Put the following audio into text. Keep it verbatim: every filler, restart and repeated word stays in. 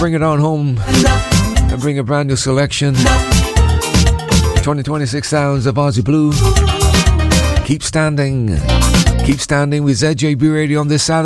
bring it on home and bring a brand new selection. twenty twenty-six sounds of Aussie Blue. Keep standing. Keep standing with Z J B Radio on this Saturday.